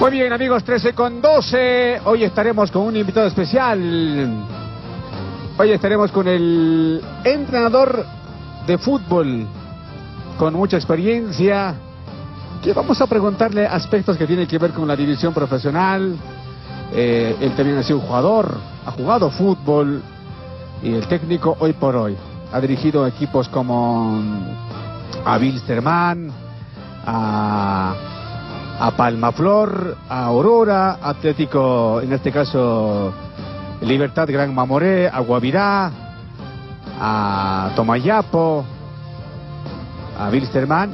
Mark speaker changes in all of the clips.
Speaker 1: Muy bien, amigos, 13:12. Hoy estaremos con un invitado especial. Hoy estaremos con el entrenador de fútbol con mucha experiencia, que vamos a preguntarle aspectos que tienen que ver con la división profesional. Él también ha sido jugador, ha jugado fútbol, y el técnico hoy por hoy ha dirigido equipos como a Wilstermann, a Palmaflor, a Aurora, Atlético, en este caso Libertad Gran Mamoré, a Guavirá, a Tomayapo, a Wilstermann.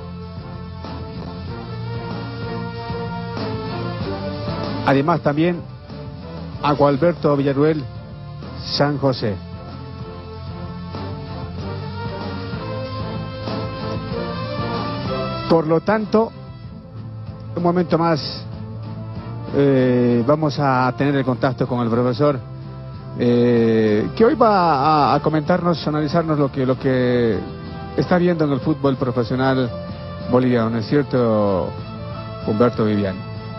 Speaker 1: Además también a Gualberto Villaruel, San José. Por lo tanto, un momento más vamos a tener el contacto con el profesor, que hoy va a comentarnos, analizarnos lo que está viendo en el fútbol profesional boliviano, ¿no es cierto, Humberto Viviani?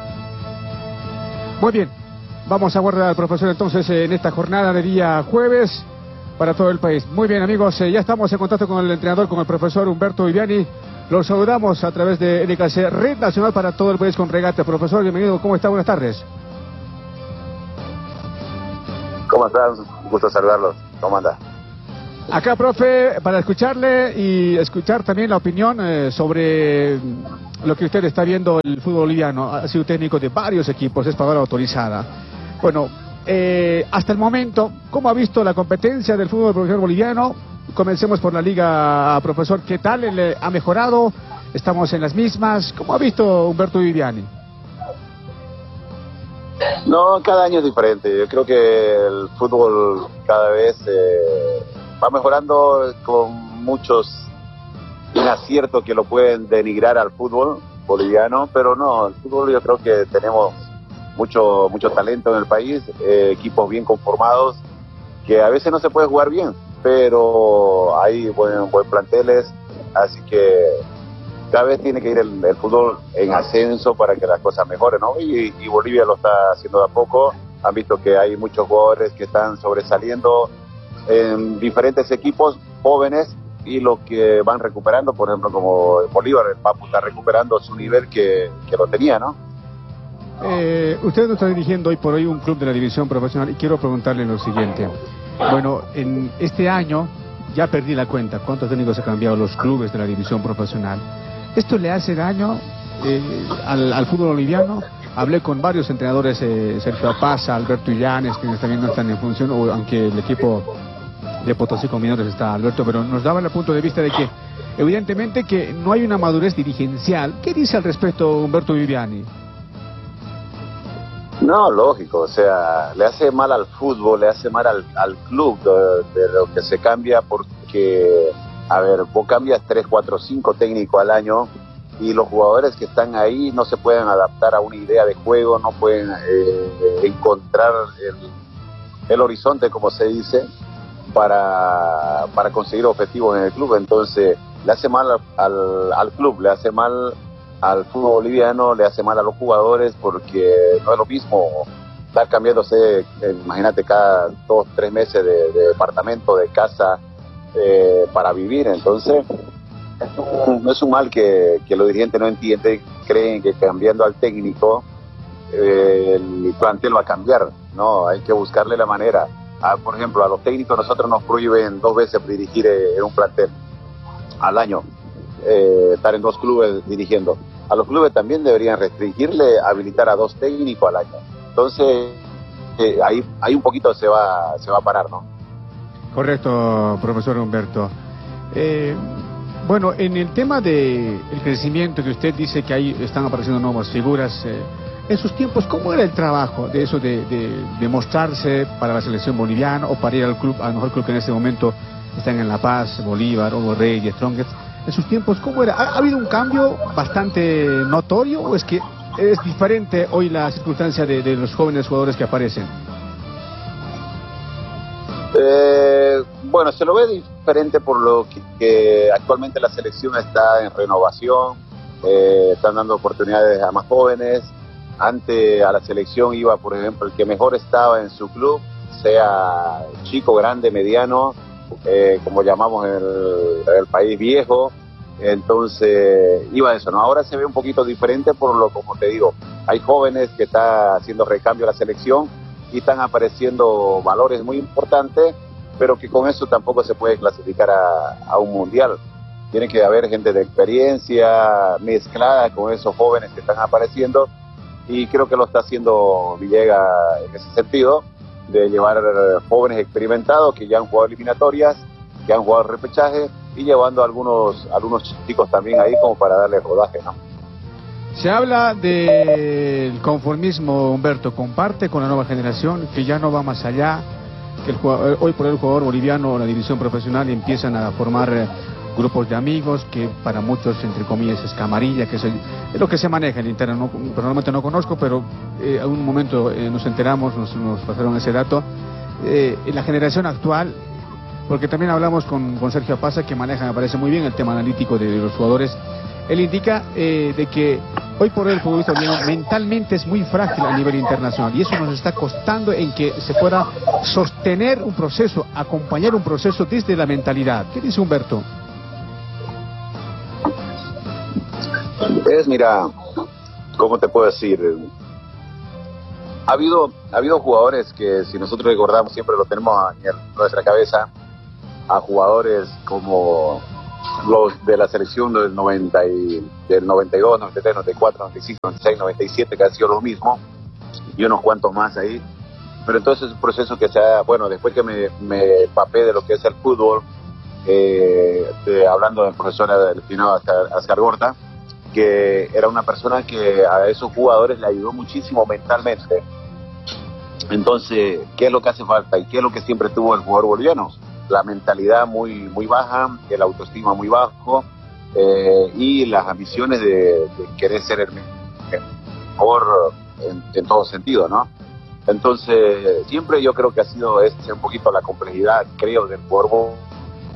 Speaker 1: Muy bien, vamos a guardar al profesor entonces en esta jornada de día jueves para todo el país. Muy bien, amigos, ya estamos en contacto con el entrenador, con el profesor Humberto Viviani. Los saludamos a través de NKC, Red Nacional para todo el país con Regate. Profesor, bienvenido, ¿cómo está? Buenas tardes.
Speaker 2: ¿Cómo estás? Un gusto saludarlos. ¿Cómo anda?
Speaker 1: Acá, profe, para escucharle y escuchar también la opinión sobre lo que usted está viendo el fútbol boliviano. Ha sido técnico de varios equipos, es palabra autorizada. Bueno, hasta el momento, ¿cómo ha visto la competencia del fútbol profesional boliviano? Comencemos por la liga, profesor. ¿Qué tal? ¿Ha mejorado? ¿Estamos en las mismas? ¿Cómo ha visto Humberto Viviani?
Speaker 2: No, cada año es diferente. Yo creo que el fútbol cada vez va mejorando, con muchos inaciertos que lo pueden denigrar al fútbol boliviano, pero no, el fútbol yo creo que tenemos mucho talento en el país, equipos bien conformados, que a veces no se puede jugar bien, pero hay buen planteles, así que cada vez tiene que ir el fútbol en ascenso para que las cosas mejoren, ¿no? Y Bolivia lo está haciendo de a poco. Han visto que hay muchos jugadores que están sobresaliendo en diferentes equipos jóvenes, y lo que van recuperando, por ejemplo, como Bolívar, el Papu está recuperando su nivel que lo tenía, ¿no?
Speaker 1: Usted nos está dirigiendo hoy por hoy un club de la división profesional, y quiero preguntarle lo siguiente. Bueno, en este año ya perdí la cuenta cuántos técnicos han cambiado los clubes de la división profesional. ¿Esto le hace daño al fútbol boliviano? Hablé con varios entrenadores, Sergio Apaza, Alberto Illanes, quienes también no están en función, aunque el equipo de Potosí con Minores está Alberto, pero nos daban el punto de vista de que evidentemente que no hay una madurez dirigencial. ¿Qué dice al respecto Humberto Viviani?
Speaker 2: No, lógico, o sea, le hace mal al fútbol, le hace mal al club de lo que se cambia, porque, a ver, vos cambias 3, 4, 5 técnicos al año, y los jugadores que están ahí no se pueden adaptar a una idea de juego, no pueden encontrar el horizonte, como se dice, para conseguir objetivos en el club. Entonces le hace mal al club, le hace mal al fútbol boliviano, le hace mal a los jugadores, porque no es lo mismo estar cambiándose, imagínate, cada 2, 3 meses de departamento, de casa, para vivir. Entonces no es un mal que los dirigentes no entienden, creen que cambiando al técnico el plantel va a cambiar. No, hay que buscarle la manera. Por ejemplo, a los técnicos nosotros nos prohíben 2 veces dirigir en un plantel al año, estar en 2 clubes dirigiendo. A los clubes también deberían restringirle, habilitar a 2 técnicos al año. Entonces ahí un poquito se va a parar, ¿no?
Speaker 1: Correcto, profesor Humberto. Bueno, en el tema del crecimiento, que usted dice que ahí están apareciendo nuevas figuras, en sus tiempos, ¿cómo era el trabajo de eso de mostrarse para la selección boliviana o para ir al club, al mejor club que en este momento están en La Paz, Bolívar, Hugo Reyes, Strongest? En sus tiempos, ¿cómo era? ¿Ha habido un cambio bastante notorio, o es que es diferente hoy la circunstancia de los jóvenes jugadores que aparecen?
Speaker 2: Bueno, se lo ve diferente por lo que actualmente la selección está en renovación, están dando oportunidades a más jóvenes, Antes a la selección iba, por ejemplo, el que mejor estaba en su club, sea chico, grande, mediano, como llamamos en el país viejo. Entonces iba eso, ¿no? Ahora se ve un poquito diferente como te digo, hay jóvenes que están haciendo recambio a la selección y están apareciendo valores muy importantes, pero que con eso tampoco se puede clasificar a un mundial. Tiene que haber gente de experiencia mezclada con esos jóvenes que están apareciendo, y creo que lo está haciendo Villegas en ese sentido, de llevar jóvenes experimentados que ya han jugado eliminatorias, que han jugado repechaje, y llevando algunos chicos también ahí como para darle rodaje, ¿no?
Speaker 1: Se habla del conformismo, Humberto. ¿Comparte con la nueva generación que ya no va más allá, que hoy por hoy el jugador boliviano en la división profesional empiezan a formar grupos de amigos, que para muchos, entre comillas, es camarilla, que es lo que se maneja en el interno? No, personalmente no conozco, pero en un momento nos enteramos, nos pasaron ese dato. En la generación actual, porque también hablamos con Sergio Apaza, que maneja, me parece muy bien, el tema analítico de los jugadores. Él indica de que hoy por hoy el futbolista boliviano mentalmente es muy frágil a nivel internacional, y eso nos está costando en que se pueda sostener un proceso, acompañar un proceso desde la mentalidad. ¿Qué dice Humberto?
Speaker 2: Mira, ¿cómo te puedo decir? Ha habido jugadores que, si nosotros recordamos, siempre lo tenemos en nuestra cabeza, a jugadores como los de la selección del 92, 93, 94, 95, 96, 97, que han sido los mismos, y unos cuantos más ahí. Pero entonces es un proceso que después que me empapé de lo que es el fútbol, hablando del profesor Delfino Ascargorta, que era una persona que a esos jugadores le ayudó muchísimo mentalmente. Entonces, ¿qué es lo que hace falta? ¿Y qué es lo que siempre tuvo el jugador boliviano? La mentalidad muy, muy baja, el autoestima muy bajo, y las ambiciones de querer ser el mejor en todo sentido, ¿no? Entonces, siempre yo creo que ha sido un poquito la complejidad, creo, del jugador